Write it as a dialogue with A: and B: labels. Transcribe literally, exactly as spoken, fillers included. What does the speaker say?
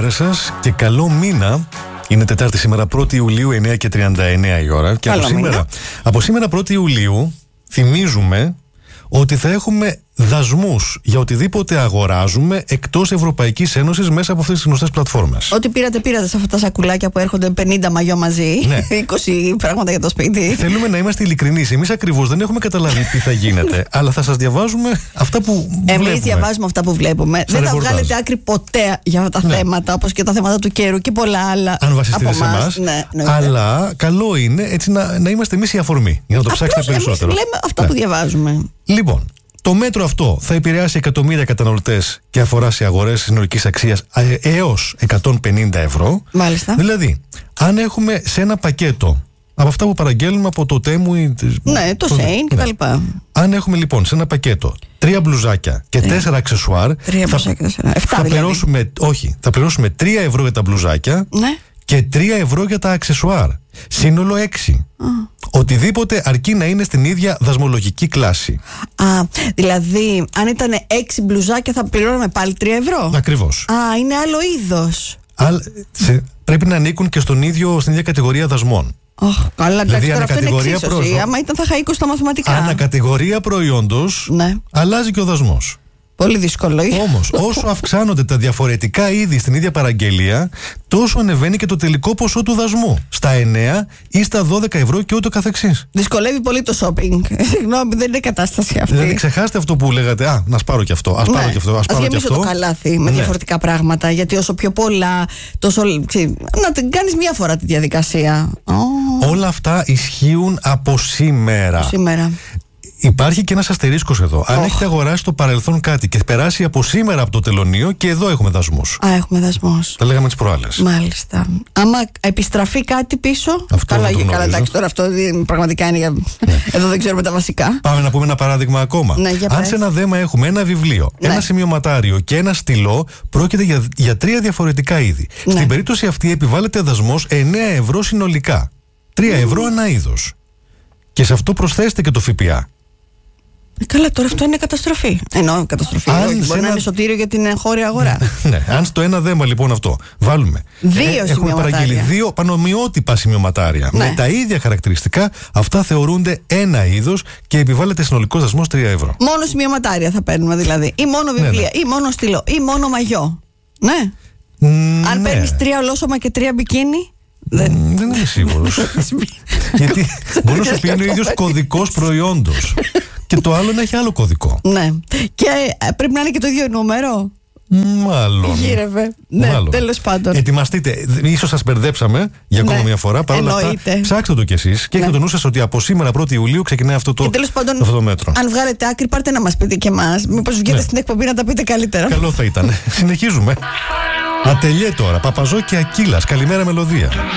A: καλημέρα σας και καλό μήνα. Είναι Τετάρτη σήμερα, πρώτη Ιουλίου, εννέα και τριάντα εννέα η ώρα. Και από σήμερα, από σήμερα πρώτη Ιουλίου θυμίζουμε ότι θα έχουμε δασμούς για οτιδήποτε αγοράζουμε εκτός Ευρωπαϊκής Ένωσης μέσα από αυτές τις γνωστές πλατφόρμες.
B: Ό,τι πήρατε, πήρατε σε αυτά τα σακουλάκια που έρχονται πενήντα μαγιό μαζί, ναι. είκοσι πράγματα για το σπίτι.
A: Θέλουμε να είμαστε ειλικρινείς. Εμείς ακριβώς δεν έχουμε καταλάβει τι θα γίνεται, αλλά θα σας διαβάζουμε αυτά που βλέπουμε.
B: Εμείς διαβάζουμε αυτά που βλέπουμε.
A: Σαν
B: δεν θα
A: ρεπορτάζ.
B: βγάλετε άκρη ποτέ για αυτά τα ναι. θέματα, όπως και τα θέματα του καιρού και πολλά άλλα.
A: Αν βασιστείτε σε εμάς.
B: Ναι,
A: αλλά καλό είναι έτσι να, να είμαστε εμείς η αφορμή για να το ψάξετε περισσότερο.
B: Εμείς λέμε αυτά
A: ναι.
B: που διαβάζουμε.
A: Λοιπόν. Το μέτρο αυτό θα επηρεάσει εκατομμύρια καταναλωτές και αφορά σε αγορές συνολικής αξίας έως εκατόν πενήντα ευρώ.
B: Μάλιστα.
A: Δηλαδή, αν έχουμε σε ένα πακέτο από αυτά που παραγγέλνουμε από το Τέμου ή...
B: Ναι, το Σέιν
A: ναι.
B: κτλ.
A: Αν έχουμε λοιπόν σε ένα πακέτο τρία μπλουζάκια και
B: τρία.
A: τέσσερα αξεσουάρ,
B: τρία
A: θα,
B: μπλουζάκια, τέσσερα. Εφτά
A: θα,
B: δηλαδή.
A: πληρώσουμε, όχι, θα πληρώσουμε τρία ευρώ για τα μπλουζάκια
B: ναι.
A: και τρία ευρώ για τα αξεσουάρ. Σύνολο έξι. Mm. Οτιδήποτε αρκεί να είναι στην ίδια δασμολογική κλάση.
B: Α, δηλαδή, αν ήταν έξι μπλουζάκια θα πληρώνουμε πάλι τρία ευρώ.
A: Ακριβώς.
B: Α, είναι άλλο είδος.
A: Πρέπει να ανήκουν και στον ίδιο, στην ίδια κατηγορία δασμών.
B: Oh, καλά, εντάξει,
A: δηλαδή,
B: τώρα αυτό είναι εξίσωση.
A: Προϊόν...
B: Άμα ήταν θα είχα είκοσι στα μαθηματικά.
A: Ανακατηγορία προϊόντος,
B: ναι.
A: αλλάζει και ο δασμός.
B: Πολύ δύσκολο.
A: Όμως, όσο αυξάνονται τα διαφορετικά είδη στην ίδια παραγγελία, τόσο ανεβαίνει και το τελικό ποσό του δασμού. Στα εννέα ή στα δώδεκα ευρώ και ούτω καθεξής.
B: Δυσκολεύει πολύ το shopping. Συγγνώμη, δεν είναι κατάσταση αυτή.
A: Δηλαδή, ξεχάστε αυτό που λέγατε. Α, να σπάρω και αυτό. Ας πάρω
B: ναι.
A: και αυτό. Ας πάρω
B: ας
A: και αυτό.
B: το καλάθι με ναι. διαφορετικά πράγματα. Γιατί όσο πιο πολλά, τόσο. Ξύ, να την κάνεις μία φορά τη διαδικασία. Oh.
A: Όλα αυτά ισχύουν από σήμερα.
B: Από σήμερα.
A: Υπάρχει και ένας αστερίσκος εδώ.
B: Oh.
A: Αν έχετε αγοράσει στο παρελθόν κάτι και περάσει από σήμερα από το τελωνείο, και εδώ έχουμε δασμούς.
B: Α, έχουμε δασμούς.
A: Τα λέγαμε τις προάλλες.
B: Μάλιστα. Άμα επιστραφεί κάτι πίσω.
A: Αυτό
B: καλά,
A: δεν το
B: καλά, εντάξει, τώρα αυτό πραγματικά είναι για. Ναι. Εδώ δεν ξέρουμε τα βασικά.
A: Πάμε να πούμε ένα παράδειγμα ακόμα.
B: Ναι,
A: αν σε ένα δέμα έχουμε ένα βιβλίο, ναι. ένα σημειωματάριο και ένα στυλό, πρόκειται για, για τρία διαφορετικά είδη. Ναι. Στην περίπτωση αυτή επιβάλλεται δασμός εννέα ευρώ συνολικά. τρία ευρώ ανά είδος. Και σε αυτό προσθέστε και το ΦΠΑ.
B: Καλά, τώρα αυτό είναι καταστροφή. Εννοώ καταστροφή. Όχι, μπορεί ένα... να είναι σωτήριο για την εγχώρια αγορά.
A: Ναι, αν στο ένα δέμα λοιπόν αυτό βάλουμε.
B: Δύο
A: ε, έχουμε παραγγείλει δύο πανομοιότυπα σημειωματάρια. Ναι. Με τα ίδια χαρακτηριστικά, αυτά θεωρούνται ένα είδος και επιβάλλεται συνολικός δασμός τρία ευρώ.
B: Μόνο σημειωματάρια θα παίρνουμε δηλαδή. Ή μόνο βιβλία, ναι, ναι. ή μόνο στυλό, ή μόνο μαγιό. Ναι.
A: Mm,
B: αν
A: ναι.
B: παίρνεις τρία ολόσωμα και τρία μπικίνι.
A: Δεν, δεν είμαι σίγουρος. Γιατί μπορεί να σου πει είναι ο ίδιος κωδικός προϊόντος. Και το άλλο να έχει άλλο κωδικό.
B: Ναι. Και πρέπει να είναι και το ίδιο νούμερο.
A: Μάλλον.
B: Γύρευε. Ναι, τέλος πάντων.
A: Ετοιμαστείτε. Ίσως σας μπερδέψαμε για ακόμα ναι. μια φορά. Παρ' όλα αυτά, ψάξτε το κι εσείς και έχετε ναι. το νου σας ότι από σήμερα πρώτη Ιουλίου ξεκινάει αυτό το,
B: και πάντων,
A: αυτό το μέτρο.
B: Αν βγάλετε άκρη, πάρτε να μας πείτε και εμάς. Μήπως βγείτε ναι. στην εκπομπή να τα πείτε καλύτερα.
A: Καλό θα ήταν. Συνεχίζουμε. Ατελιέ τώρα. Παπαζό και Ακύλας. Καλημέρα, μελωδία.